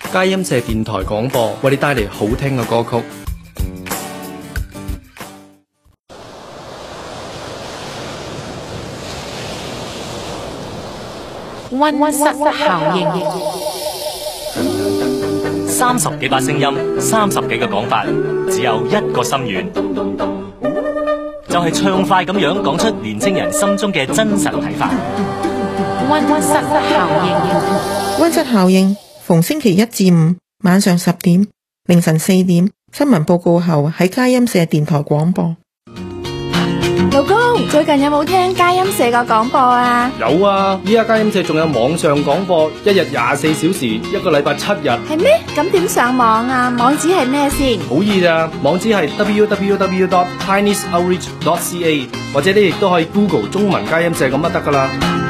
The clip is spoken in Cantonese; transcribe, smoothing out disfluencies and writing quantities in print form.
佳音社電台廣播為你帶嚟好聽嘅歌曲。 溫室效應 ，30幾把聲音，30幾個講法，只有一個心願，就係暢快咁樣講出年青人心中嘅真實睇法。 溫室效應， 溫室效應，逢星期1至5晚上10點、凌晨4點新聞報告後喺佳音社電台廣播。 老公，最近有冇聽佳音社個廣播啊？ 有啊，依家佳音社仲有網上廣播，一日24小時，一個禮拜7日。 係咩？咁點上網啊？網址係咩先？ 好易咋，網址係 www.tinysoutreach.ca， 或者你亦都可以 Google 中文佳音社咁就得噶啦。